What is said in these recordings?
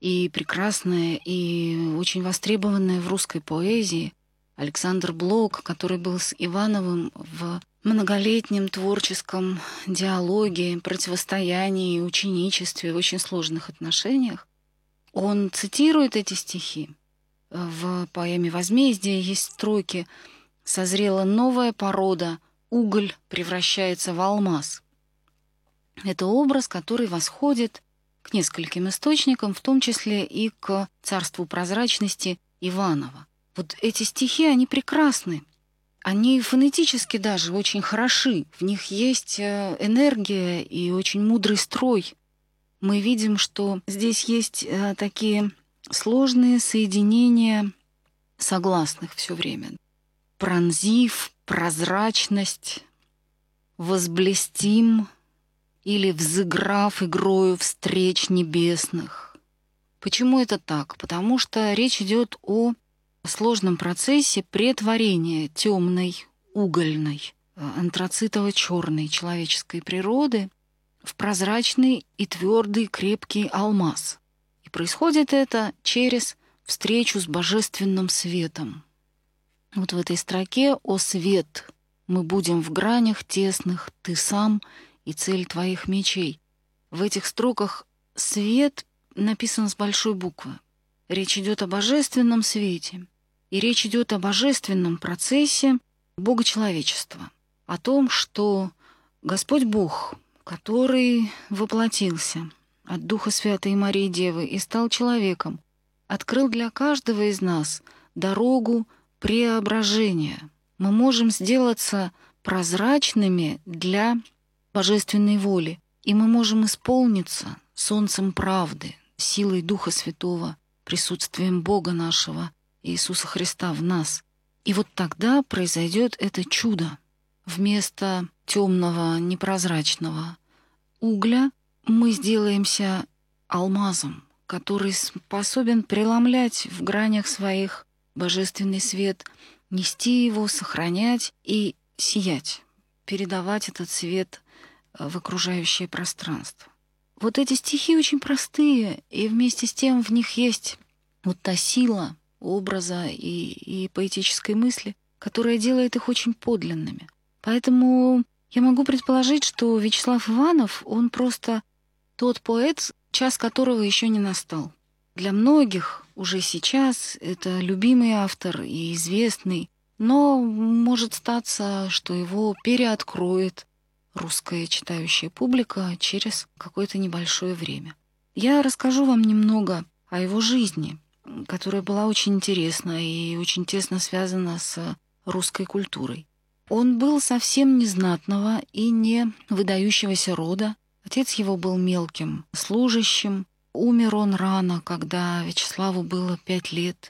и прекрасное, и очень востребованное в русской поэзии. Александр Блок, который был с Ивановым в многолетнем творческом диалоге, противостоянии, ученичестве, в очень сложных отношениях, он цитирует эти стихи. В поэме «Возмездие» есть строки: «Созрела новая порода, уголь превращается в алмаз». Это образ, который восходит к нескольким источникам, в том числе и к царству прозрачности Иванова. Вот эти стихи, они прекрасны. Они фонетически даже очень хороши. В них есть энергия и очень мудрый строй. Мы видим, что здесь есть такие сложные соединения согласных все время. Пронзив, прозрачность, возблестим или взыграв игрою встреч небесных. Почему это так? Потому что речь идет о сложном процессе претворения темной, угольной, антрацитово-черной человеческой природы в прозрачный и твердый крепкий алмаз. И происходит это через встречу с божественным светом. Вот в этой строке: «О свет, мы будем в гранях тесных, ты сам и цель твоих мечей». В этих строках свет написан с большой буквы. Речь идет о божественном свете. И речь идет о божественном процессе богочеловечества. О том, что Господь Бог, который воплотился от Духа Святой Марии Девы и стал человеком, открыл для каждого из нас дорогу преображения. Мы можем сделаться прозрачными для божественной воли, и мы можем исполниться солнцем правды, силой Духа Святого, присутствием Бога нашего, Иисуса Христа в нас. И вот тогда произойдет это чудо. Вместо темного, непрозрачного угля мы сделаемся алмазом, который способен преломлять в гранях своих божественный свет, нести его, сохранять и сиять, передавать этот свет в окружающее пространство. Вот эти стихи очень простые, и вместе с тем в них есть вот та сила образа и поэтической мысли, которая делает их очень подлинными. Поэтому я могу предположить, что Вячеслав Иванов, он просто тот поэт, час которого еще не настал. Для многих уже сейчас это любимый автор и известный, но может статься, что его переоткроет русская читающая публика через какое-то небольшое время. Я расскажу вам немного о его жизни, которая была очень интересна и очень тесно связана с русской культурой. Он был совсем не знатного и не выдающегося рода. Отец его был мелким служащим. Умер он рано, когда Вячеславу было 5 лет.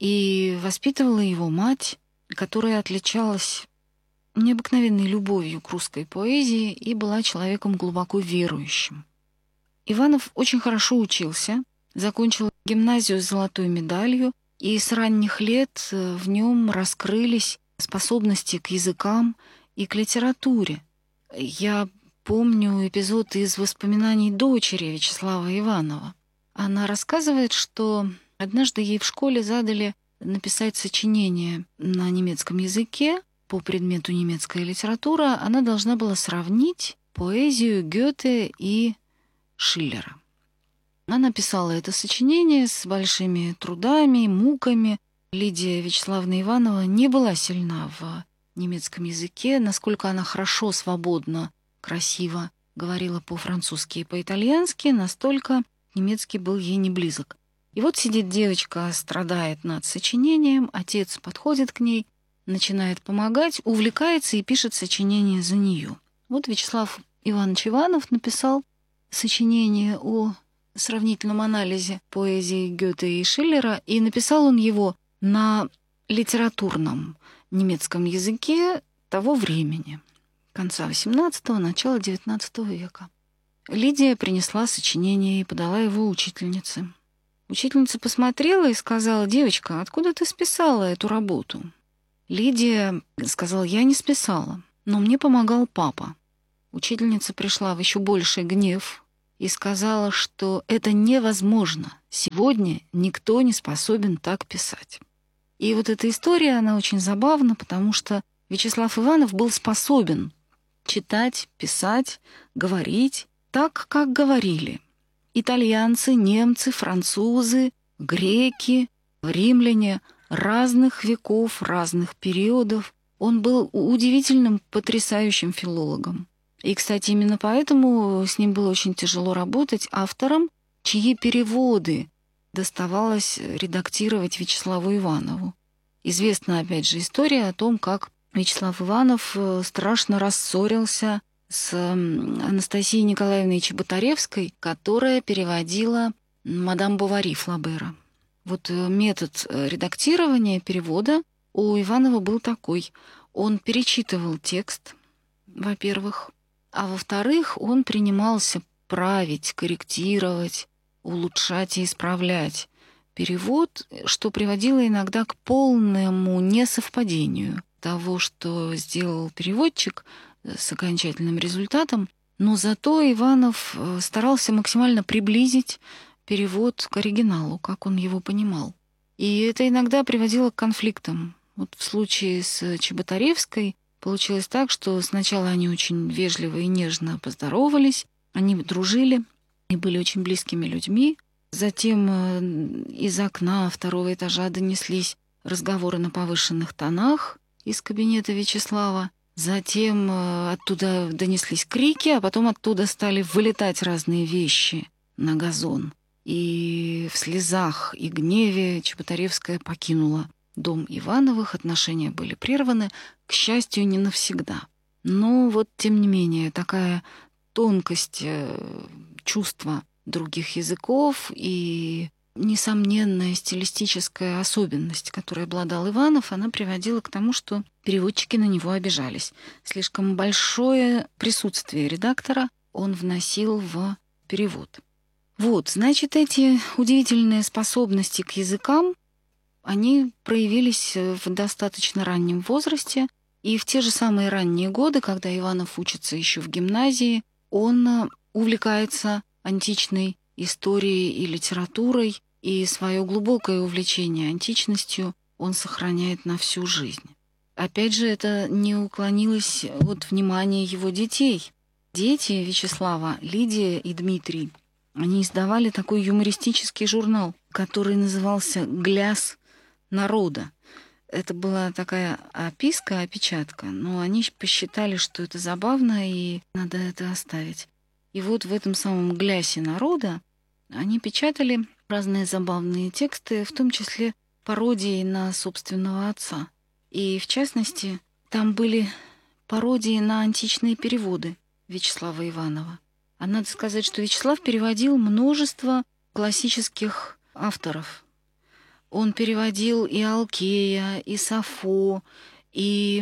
И воспитывала его мать, которая отличалась необыкновенной любовью к русской поэзии и была человеком глубоко верующим. Иванов очень хорошо учился, закончил гимназию с золотой медалью, и с ранних лет в нем раскрылись способности к языкам и к литературе. Я помню эпизод из воспоминаний дочери Вячеслава Иванова. Она рассказывает, что однажды ей в школе задали написать сочинение на немецком языке по предмету немецкая литература. Она должна была сравнить поэзию Гёте и Шиллера. Она написала это сочинение с большими трудами, муками. Лидия Вячеславовна Иванова не была сильна в немецком языке. Насколько она хорошо, свободно, красиво говорила по-французски и по-итальянски, настолько немецкий был ей не близок. И вот сидит девочка, страдает над сочинением, отец подходит к ней, начинает помогать, увлекается и пишет сочинение за нее. Вот Вячеслав Иванович Иванов написал сочинение о сравнительном анализе поэзии Гёте и Шиллера, и написал он его на литературном немецком языке того времени, конца XVIII, начала XIX века. Лидия принесла сочинение и подала его учительнице. Учительница посмотрела и сказала: «Девочка, откуда ты списала эту работу?» Лидия сказала: «Я не списала, но мне помогал папа». Учительница пришла в еще больший гнев и сказала, что это невозможно. Сегодня никто не способен так писать. И вот эта история, она очень забавна, потому что Вячеслав Иванов был способен читать, писать, говорить так, как говорили итальянцы, немцы, французы, греки, римляне разных веков, разных периодов. Он был удивительным, потрясающим филологом. И, кстати, именно поэтому с ним было очень тяжело работать автором, чьи переводы доставалось редактировать Вячеславу Иванову. Известна, опять же, история о том, как Вячеслав Иванов страшно рассорился с Анастасией Николаевной Чеботаревской, которая переводила мадам Бовари Флабера. Вот метод редактирования перевода у Иванова был такой. Он перечитывал текст, во-первых, а во-вторых, он принимался править, корректировать, улучшать и исправлять перевод, что приводило иногда к полному несовпадению того, что сделал переводчик с окончательным результатом, но зато Иванов старался максимально приблизить перевод к оригиналу, как он его понимал. И это иногда приводило к конфликтам. Вот в случае с Чеботаревской получилось так, что сначала они очень вежливо и нежно поздоровались, они дружили и были очень близкими людьми. Затем из окна второго этажа донеслись разговоры на повышенных тонах из кабинета Вячеслава. Затем оттуда донеслись крики, а потом оттуда стали вылетать разные вещи на газон. И в слезах и гневе Чеботаревская покинула дом Ивановых, отношения были прерваны, к счастью, не навсегда. Но вот, тем не менее, такая тонкость чувства других языков и несомненная стилистическая особенность, которой обладал Иванов, она приводила к тому, что переводчики на него обижались. Слишком большое присутствие редактора он вносил в перевод. Вот, значит, эти удивительные способности к языкам, они проявились в достаточно раннем возрасте, и в те же самые ранние годы, когда Иванов учится еще в гимназии, он увлекается античной историей и литературой, и свое глубокое увлечение античностью он сохраняет на всю жизнь. Опять же, это не уклонилось от внимания его детей. Дети Вячеслава, Лидия и Дмитрий, они издавали такой юмористический журнал, который назывался «Гляс народа». Это была такая описка, но они посчитали, что это забавно и надо это оставить. И вот в этом самом «Глясе народа» они печатали разные забавные тексты, в том числе пародии на собственного отца. И, в частности, там были пародии на античные переводы Вячеслава Иванова. А надо сказать, что Вячеслав переводил множество классических авторов. Он переводил и Алкея, и Сафо, и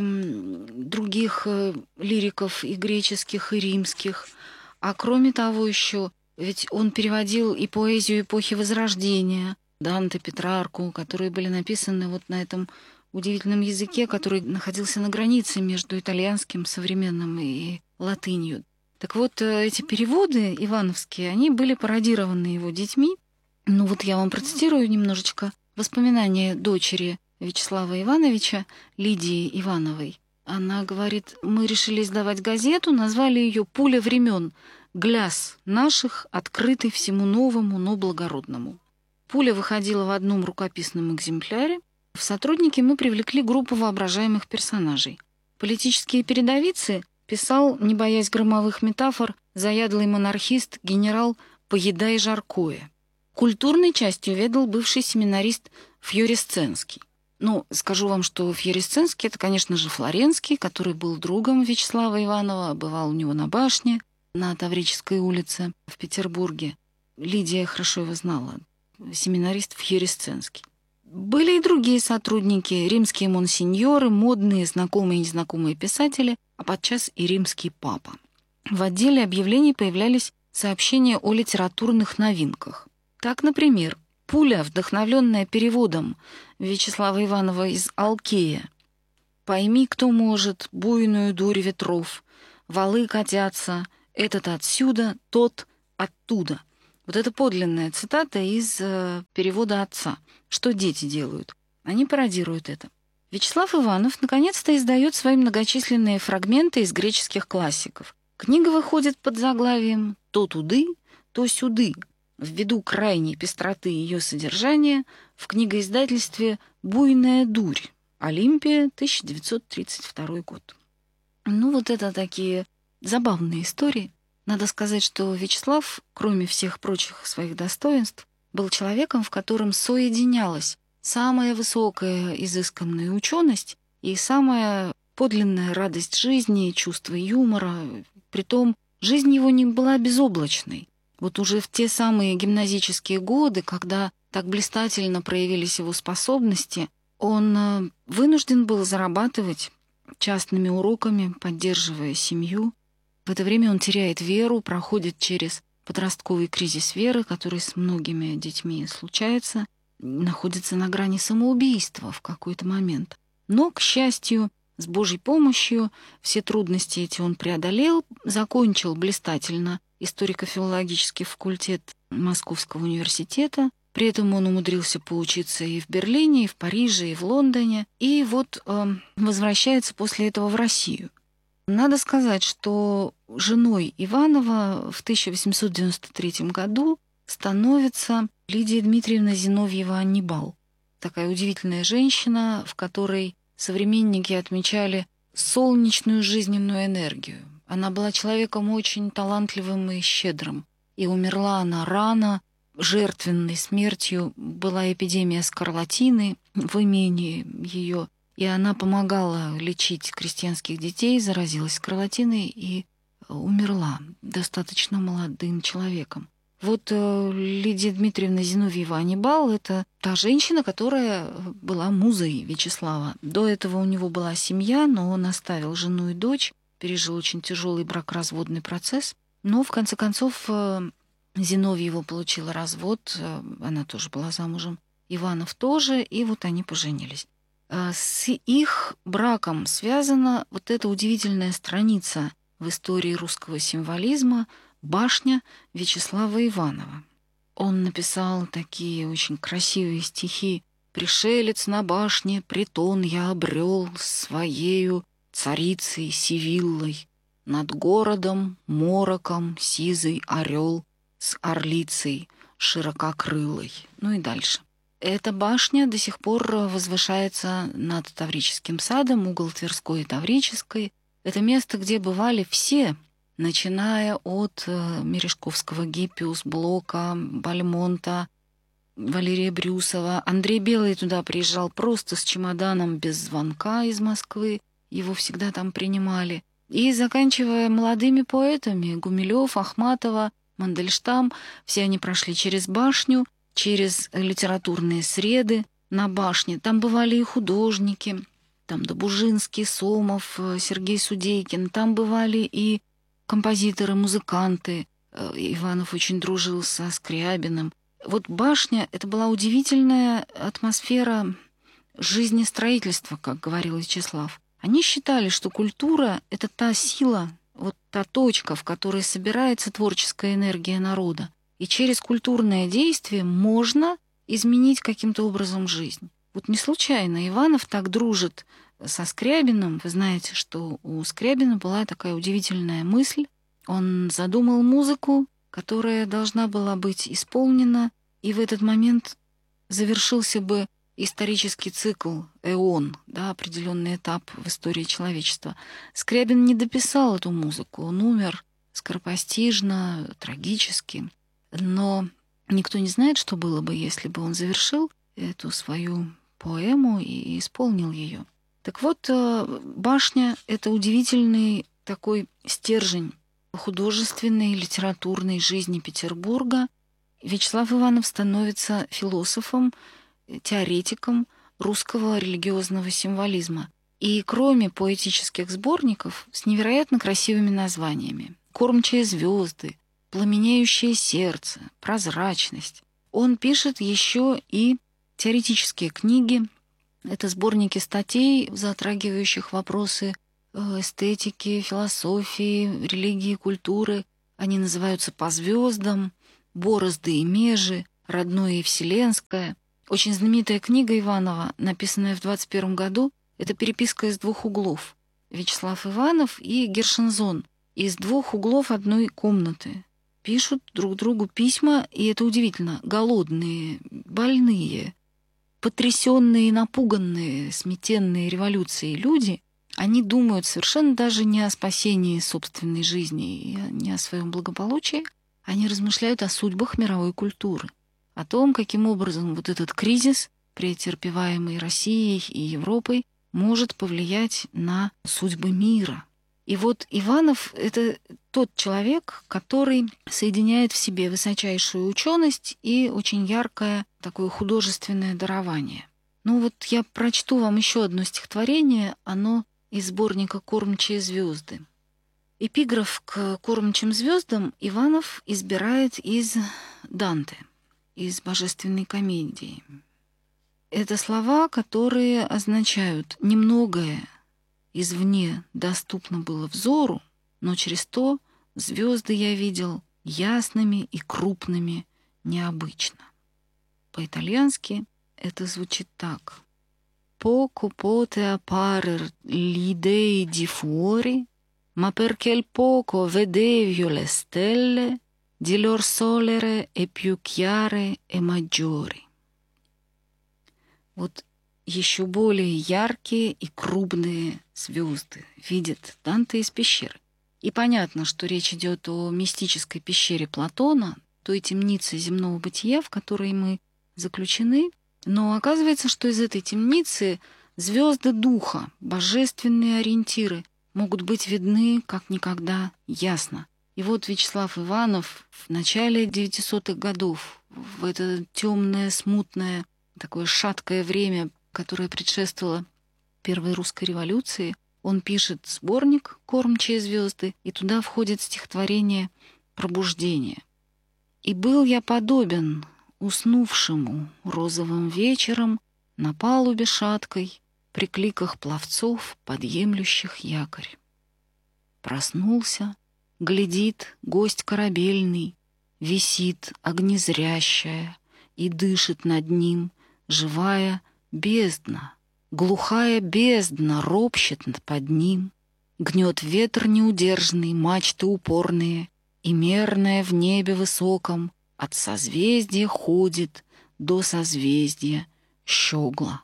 других лириков, и греческих, и римских. А кроме того еще, ведь он переводил и поэзию эпохи Возрождения, Данте, Петрарку, которые были написаны вот на этом удивительном языке, который находился на границе между итальянским современным и латынью. Так вот, эти переводы ивановские, они были пародированы его детьми. Ну вот я вам процитирую немножечко воспоминания дочери Вячеслава Ивановича, Лидии Ивановой. Она говорит: мы решили издавать газету, назвали ее «Пуля времен», гляс наших, открытый всему новому, но благородному. Пуля выходила в одном рукописном экземпляре. В сотрудники мы привлекли группу воображаемых персонажей. Политические передовицы писал, не боясь громовых метафор, заядлый монархист генерал «Поедай жаркое». Культурной частью ведал бывший семинарист Фьоресценский. Ну, скажу вам, что Фьоресценский — это, конечно же, Флоренский, который был другом Вячеслава Иванова, бывал у него на башне, на Таврической улице в Петербурге. Лидия хорошо его знала. Семинарист Фьоресценский. Были и другие сотрудники, римские монсеньоры, модные, знакомые и незнакомые писатели, а подчас и римский папа. В отделе объявлений появлялись сообщения о литературных новинках. Так, например, «Пуля», вдохновленная переводом Вячеслава Иванова из «Алкея». «Пойми, кто может, буйную дурь ветров, валы катятся, этот отсюда, тот оттуда. Вот это подлинная цитата из перевода отца. Что дети делают? Они пародируют это. Вячеслав Иванов наконец-то издает свои многочисленные фрагменты из греческих классиков. Книга выходит под заглавием «То туды, то сюды». Ввиду крайней пестроты ее содержания в книгоиздательстве «Буйная дурь». Олимпия, 1932 год. Ну, вот это такие забавные истории. Надо сказать, что Вячеслав, кроме всех прочих своих достоинств, был человеком, в котором соединялась самая высокая изысканная ученость и самая подлинная радость жизни, чувство юмора. Притом жизнь его не была безоблачной. Вот уже в те самые гимназические годы, когда так блистательно проявились его способности, он вынужден был зарабатывать частными уроками, поддерживая семью. В это время он теряет веру, проходит через подростковый кризис веры, который с многими детьми случается, находится на грани самоубийства в какой-то момент. Но, к счастью, с Божьей помощью все трудности эти он преодолел, закончил блистательно историко-филологический факультет Московского университета. При этом он умудрился поучиться и в Берлине, и в Париже, и в Лондоне. И вот возвращается после этого в Россию. Надо сказать, что женой Иванова в 1893 году становится Лидия Дмитриевна Зиновьева-Аннибал. Такая удивительная женщина, в которой современники отмечали солнечную жизненную энергию. Она была человеком очень талантливым и щедрым. И умерла она рано, жертвенной смертью. Была эпидемия скарлатины в имении ее, и она помогала лечить крестьянских детей, заразилась скарлатиной и умерла достаточно молодым человеком. Вот Лидия Дмитриевна Зиновьева-Аннибал — это та женщина, которая была музой Вячеслава. До этого у него была семья, но он оставил жену и дочь, пережил очень тяжелый бракоразводный процесс. Но, в конце концов, Зиновьева получила развод, она тоже была замужем, Иванов тоже, и вот они поженились. С их браком связана вот эта удивительная страница в истории русского символизма — башня Вячеслава Иванова. Он написал такие очень красивые стихи. «Пришелец на башне, притон я обрел своею царицей Сивиллой. Над городом, мороком, сизый орел с орлицей ширококрылой». Ну и дальше. Эта башня до сих пор возвышается над Таврическим садом, угол Тверской и Таврической. Это место, где бывали все, начиная от Мережковского, Гиппиус, Блока, Бальмонта, Валерия Брюсова. Андрей Белый туда приезжал просто с чемоданом без звонка из Москвы. Его всегда там принимали. И заканчивая молодыми поэтами — Гумилев, Ахматова, Мандельштам. Все они прошли через башню, через литературные среды на башне. Там бывали и художники. Там Добужинский, Сомов, Сергей Судейкин. Там бывали и композиторы, музыканты. Иванов очень дружил со Скрябиным. Вот башня — это была удивительная атмосфера жизнестроительства, как говорил Вячеслав. Они считали, что культура — это та сила, вот та точка, в которой собирается творческая энергия народа. И через культурное действие можно изменить каким-то образом жизнь. Вот не случайно Иванов так дружит со Скрябиным. Вы знаете, что у Скрябина была такая удивительная мысль. Он задумал музыку, которая должна была быть исполнена, и в этот момент завершился бы исторический цикл, эон, да, определенный этап в истории человечества. Скрябин не дописал эту музыку, он умер скоропостижно, трагически. Но никто не знает, что было бы, если бы он завершил эту свою поэму и исполнил ее. Так вот, башня — это удивительный такой стержень художественной, литературной жизни Петербурга. Вячеслав Иванов становится философом, теоретиком русского религиозного символизма. И кроме поэтических сборников с невероятно красивыми названиями «Кормчие звезды», «Пламенеющее сердце», «Прозрачность», он пишет еще и теоретические книги. Это сборники статей, затрагивающих вопросы эстетики, философии, религии, культуры. Они называются «По звездам», «Борозды и межи», «Родное и вселенское». Очень знаменитая книга Иванова, написанная в 21 году, это переписка из двух углов. Вячеслав Иванов и Гершензон из двух углов одной комнаты пишут друг другу письма, и это удивительно, голодные, больные, потрясенные, напуганные, сметенные революцией люди, они думают совершенно даже не о спасении собственной жизни и не о своем благополучии, они размышляют о судьбах мировой культуры, о том, каким образом вот этот кризис, претерпеваемый Россией и Европой, может повлиять на судьбы мира. И вот Иванов — это тот человек, который соединяет в себе высочайшую ученость и очень яркое такое художественное дарование. Ну вот я прочту вам еще одно стихотворение, оно из сборника «Кормчие звезды». Эпиграф к «Кормчим звездам» Иванов избирает из Данте, из «Божественной комедии». Это слова, которые означают «немногое извне доступно было взору, но через то звезды я видел ясными и крупными необычно». По-итальянски это звучит так. «Poco pote apparer gli dei di fuori, ma perché il poco vedevio le stelle, di lor solere e più chiare e maggiori». Вот еще более яркие и крупные звезды видит Данте из пещеры. И понятно, что речь идет о мистической пещере Платона, той темнице земного бытия, в которой мы заключены. Но оказывается, что из этой темницы звезды духа, божественные ориентиры, могут быть видны как никогда ясно. И вот Вячеслав Иванов в начале 900-х годов, в это темное, смутное, такое шаткое время, которое предшествовало Первой русской революции, он пишет сборник «Кормчие звезды», и туда входит стихотворение «Пробуждение». «И был я подобен уснувшему розовым вечером на палубе шаткой при кликах пловцов, подъемлющих якорь. Проснулся, глядит гость корабельный, висит огнезрящая, и дышит над ним живая бездна, глухая бездна ропщет под ним, гнет ветер неудержный, мачты упорные, и мерное в небе высоком от созвездия ходит до созвездия щегла.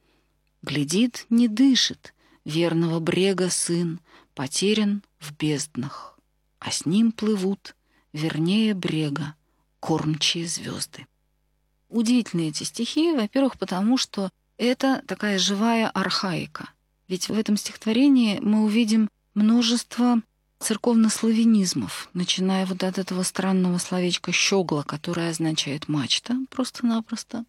Глядит, не дышит, верного брега сын, потерян в безднах, а с ним плывут, вернее брега, кормчие звезды». Удивительные эти стихи, во-первых, потому что это такая живая архаика. Ведь в этом стихотворении мы увидим множество церковнославянизмов, начиная вот от этого странного словечка «щегла», которое означает «мачта» просто-напросто.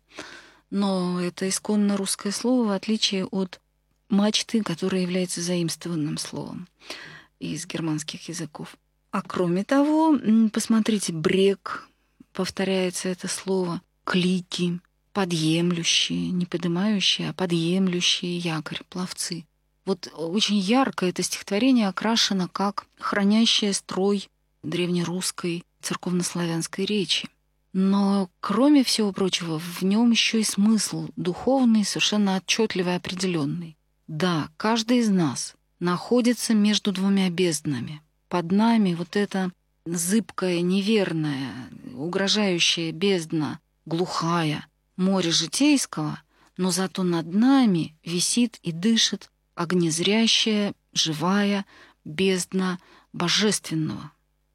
Но это исконно русское слово, в отличие от мачты, которая является заимствованным словом из германских языков. А кроме того, посмотрите, брег, повторяется это слово, клики, подъемлющие, не поднимающие, а подъемлющие якорь, пловцы. Вот очень ярко это стихотворение окрашено как хранящее строй древнерусской церковнославянской речи. Но, кроме всего прочего, в нем еще и смысл духовный, совершенно отчетливый и определенный. Да, каждый из нас находится между двумя безднами. Под нами вот эта зыбкая, неверная, угрожающая бездна, глухая, море житейского, но зато над нами висит и дышит огнезрящая, живая бездна божественного.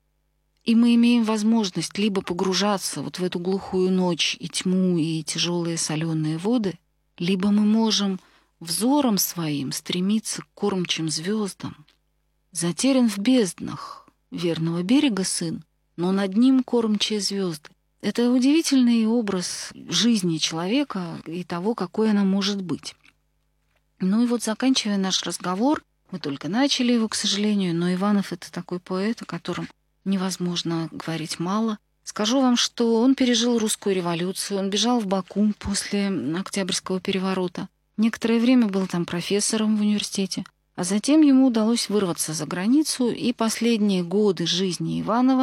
И мы имеем возможность либо погружаться вот в эту глухую ночь и тьму, и тяжелые соленые воды, либо мы можем взором своим стремиться к кормчим звездам. Затерян в безднах верного берега сын, но над ним кормчие звезды. Это удивительный образ жизни человека и того, какой она может быть. Ну и вот, заканчивая наш разговор, мы только начали его, к сожалению, но Иванов — это такой поэт, о котором невозможно говорить мало. Скажу вам, что он пережил русскую революцию, он бежал в Баку после Октябрьского переворота. Некоторое время был там профессором в университете, а затем ему удалось вырваться за границу, и последние годы жизни Иванова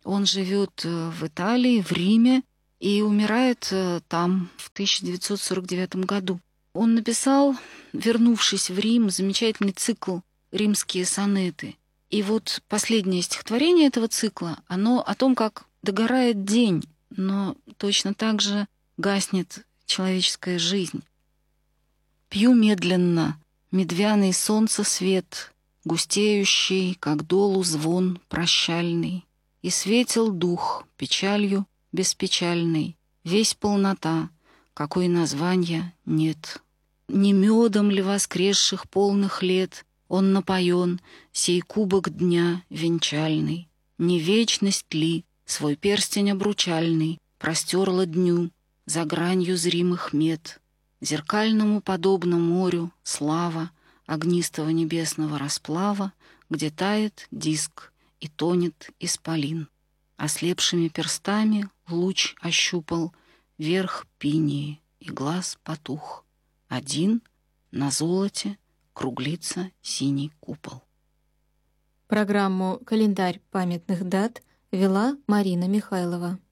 Он живет в Италии, в Риме, и умирает там в 1949 году. Он написал, вернувшись в Рим, замечательный цикл «Римские сонеты». И вот последнее стихотворение этого цикла, оно о том, как догорает день, но точно так же гаснет человеческая жизнь. Пью медленно медвяный солнца свет, густеющий, как долу звон прощальный, и светил дух печалью беспечальной, весь полнота, какой названия нет. Не медом ли воскресших полных лет он напоен, сей кубок дня венчальный? Не вечность ли свой перстень обручальный простерла дню за гранью зримых мет? Зеркальному подобно морю слава огнистого небесного расплава, где тает диск и тонет исполин. Ослепшими перстами луч ощупал верх пинии, и глаз потух. Один на золоте круглится синий купол. Программу «Календарь памятных дат» вела Марина Михайлова.